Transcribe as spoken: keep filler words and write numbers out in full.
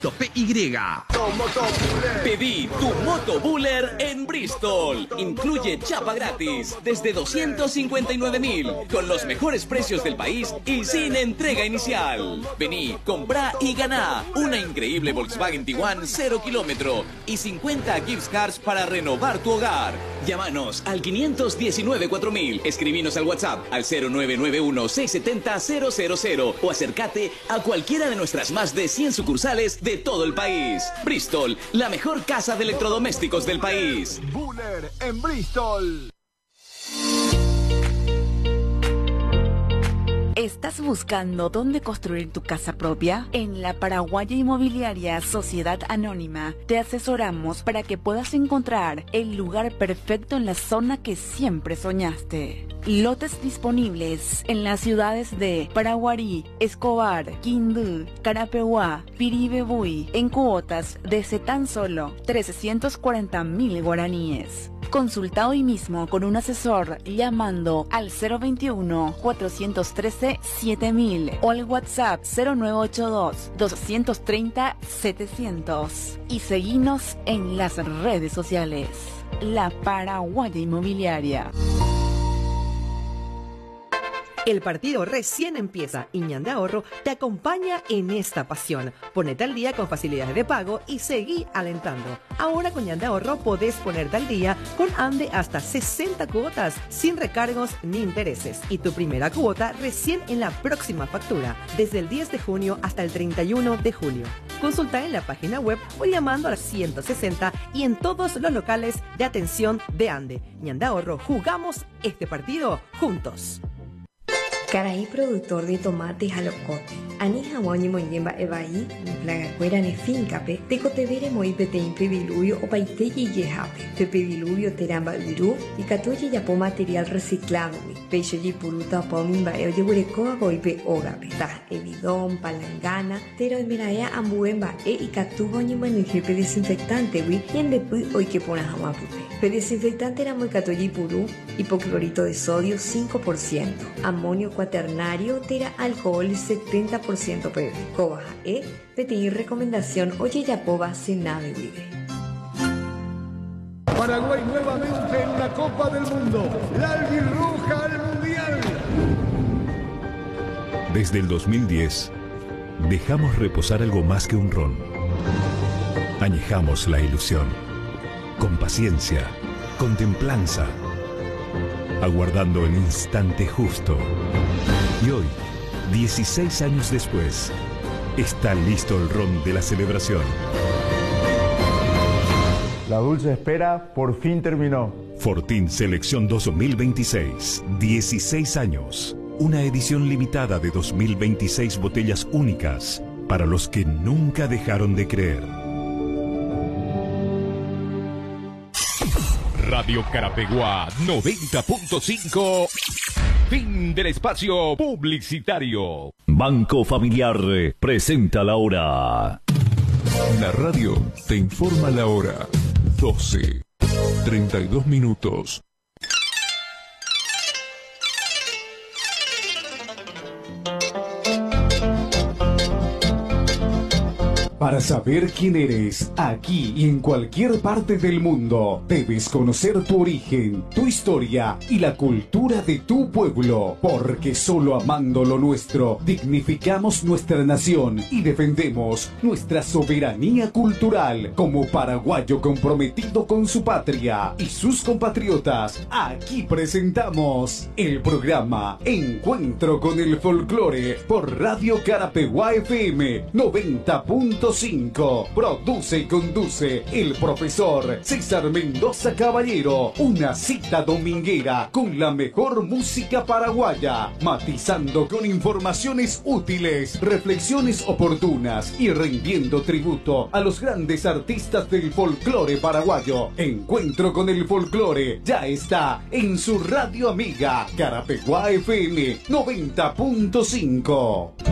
P Y. Pedí tu Moto Buller en Bristol. Incluye chapa gratis desde doscientos cincuenta y nueve mil, con los mejores precios del país y sin entrega inicial. Vení, comprá y ganá una increíble Volkswagen Tiguan cero kilómetro y cincuenta gift cards para renovar tu hogar. Llámanos al quinientos diecinueve cuatro mil, escribinos al WhatsApp al cero nueve nueve uno seis siete cero cero cero cero o acércate a cualquiera de nuestras más de cien sucursales de todo el país. Bristol, la mejor casa de electrodomésticos del país. Buller en Bristol. ¿Estás buscando dónde construir tu casa propia? En la Paraguaya Inmobiliaria Sociedad Anónima te asesoramos para que puedas encontrar el lugar perfecto en la zona que siempre soñaste. Lotes disponibles en las ciudades de Paraguarí, Escobar, Quindú, Carapeguá, Piribebuy, en cuotas desde tan solo trescientos cuarenta mil guaraníes. Consulta hoy mismo con un asesor llamando al cero veintiuno, cuatrocientos trece, siete mil o al WhatsApp cero nueve ocho dos, doscientos treinta, setecientos. Y seguinos en las redes sociales. La Paraguaya Inmobiliaria. El partido recién empieza y Ñan de Ahorro te acompaña en esta pasión. Ponete al día con facilidades de pago y seguí alentando. Ahora con Ñan de Ahorro podés ponerte al día con Ande hasta sesenta cuotas sin recargos ni intereses. Y tu primera cuota recién en la próxima factura, desde el diez de junio hasta el treinta y uno de julio. Consulta en la página web o llamando al ciento sesenta y en todos los locales de atención de Ande. Ñan de Ahorro, jugamos este partido juntos. Caraí productor de tomate jalocote. Ani hawani moyemba ebai, plaga cuera ne fincape, te cotevere moi pete impediluvio o paiteji yehape. Pepediluvio teramba uru, y catoye yapo material reciclado, peixe y puruta pomimba e yegurecoa goipe ogape. Ta evidón, palangana, tero emeraea ambuemba e y catubo ni manujepe desinfectante, wi, y en depuy hoy que pona hamapupe. Pe desinfectante era muy catoye purú, hipoclorito de sodio cinco por ciento, amonio cuaternario, tera alcohol setenta por ciento P B. Cobaja E, pedir recomendación oye yapoba sin nave vive. Paraguay nuevamente en la Copa del Mundo. La albirroja al Mundial. Desde el dos mil diez, dejamos reposar algo más que un ron. Añejamos la ilusión. Con paciencia, con templanza, aguardando el instante justo. Y hoy, dieciséis años después, está listo el ron de la celebración. La dulce espera por fin terminó. Fortín Selección dos mil veintiséis, dieciséis años. Una edición limitada de dos mil veintiséis botellas únicas para los que nunca dejaron de creer. Radio Carapeguá noventa punto cinco. Fin del espacio publicitario. Banco Familiar presenta la hora. La radio te informa la hora. doce, treinta y dos minutos. Para saber quién eres, aquí y en cualquier parte del mundo, debes conocer tu origen, tu historia y la cultura de tu pueblo, porque solo amando lo nuestro, dignificamos nuestra nación y defendemos nuestra soberanía cultural. Como paraguayo comprometido con su patria y sus compatriotas, aquí presentamos el programa Encuentro con el Folclore por Radio Carapeguá F M noventa punto cinco. Produce y conduce el profesor César Mendoza Caballero. Una cita dominguera con la mejor música paraguaya, matizando con informaciones útiles, reflexiones oportunas y rindiendo tributo a los grandes artistas del folclore paraguayo. Encuentro con el Folclore ya está en su radio amiga Carapeguá F M noventa punto cinco.